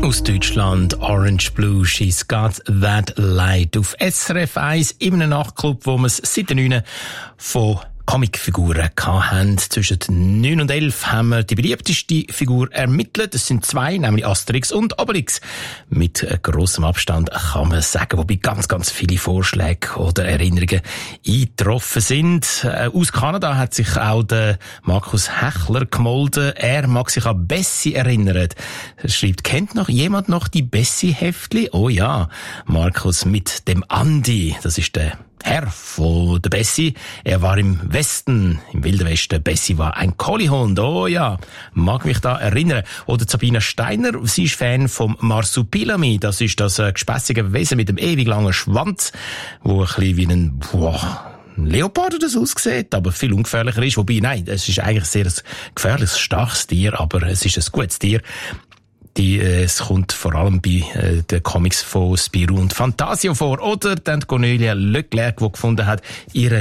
Aus Deutschland, Orange Blue, She's Got That Light. Auf SRF 1 in einem Nachtclub, wo wir es seit den 9 von Comicfiguren hatten. Zwischen 9 und 11 haben wir die beliebteste Figur ermittelt. Es sind 2, nämlich Asterix und Obelix. Mit grossem Abstand kann man sagen, wobei ganz, ganz viele Vorschläge oder Erinnerungen eingetroffen sind. Aus Kanada hat sich auch der Markus Hechler gemolden. Er mag sich an Bessie erinnern. Er schreibt, kennt noch jemand noch die Bessie-Heftli? Oh ja, Markus mit dem Andi. Das ist der Herr von der Bessie. Er war im Westen, im Wilden Westen. Bessie war ein Collihund. Oh ja, mag mich da erinnern. Oder Sabina Steiner, sie ist Fan vom Marsupilami. Das ist das gespässige Wesen mit dem ewig langen Schwanz, wo ein bisschen wie ein Leopard oder so aussieht, aber viel ungefährlicher ist. Wobei, nein, es ist eigentlich sehr ein gefährliches, starkes Tier, aber es ist ein gutes Tier. Es kommt vor allem bei den Comics von Spirou und Fantasio vor. Oder dann Cornelia Leclerc, die gefunden hat, ihre